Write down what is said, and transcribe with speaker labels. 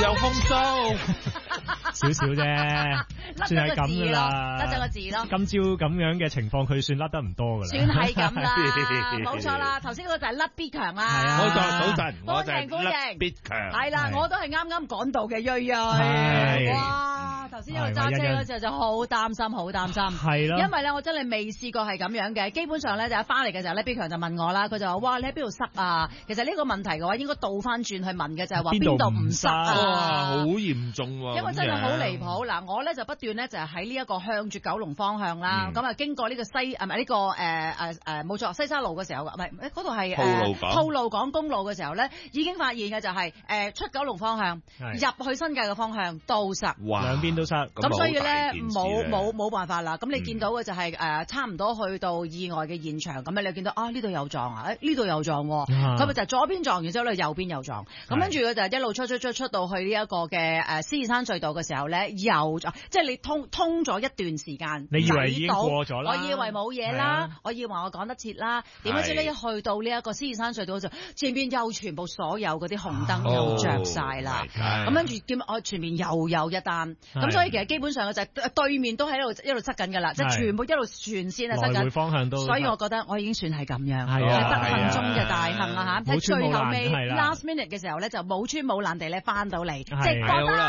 Speaker 1: 有風騷，
Speaker 2: 少少啫，算係咁噶啦，
Speaker 3: 甩咗個字咯。
Speaker 2: 今朝咁樣嘅情況，佢算甩得唔多噶啦。
Speaker 3: 算係咁啦，冇錯啦。頭先嗰個就係甩必強啦。
Speaker 1: 冇錯，早晨，我就
Speaker 3: 係
Speaker 1: 甩必強。
Speaker 3: 係啦，我都係啱啱趕到嘅瑞瑞。哇！頭先一路揸車嗰時就好擔心，好擔心。
Speaker 2: 係咯。
Speaker 3: 因為咧，我真係未試過係咁樣嘅。基本上咧，就一翻嚟嘅時候咧，必強就問我啦。佢就話：哇，你喺邊度塞啊？其實呢個問題嘅話，應該倒翻轉去問嘅，就係話邊度唔塞啊？
Speaker 1: 哇，好嚴重喎！
Speaker 3: 因為真係好離譜。嗱，我咧就不斷咧就係喺呢一個向住九龍方向啦。咁啊，經過呢個呢個冇錯西沙路嘅時候，唔係嗰度係吐露港公路嘅時候咧，已經發現嘅就係出九龍方向入去新界嘅方向都塞，
Speaker 2: 兩邊都塞。
Speaker 3: 咁所以咧冇辦法啦。咁你見到嘅就係差唔多去到意外嘅現場，咁你見到啊呢度有撞啊，呢度有撞，咁咪就左邊撞完之後咧右邊又撞，咁跟住佢就一路出到去呢一個嘅獅子山隧道嘅時候咧又撞，即係你通咗一段時間，
Speaker 2: 你以為已經過咗啦？
Speaker 3: 我以為冇嘢啦，我以為我趕得切啦，點解知咧一去到呢一個獅子山隧道就前邊又全部所有嗰啲紅燈又着晒啦，咁跟住前面又有一單，咁所以其實基本上就係對面都喺度一路塞緊㗎啦，即係全部一路全線啊塞緊，
Speaker 2: 來回方向都，
Speaker 3: 所以我覺得我已經算係咁樣，
Speaker 2: 係
Speaker 3: 得幸中嘅大幸啊嚇！喺最後尾
Speaker 2: 冇穿冇爛
Speaker 3: last minute 嘅時候咧就冇穿冇爛地咧翻到嚟，即係覺得。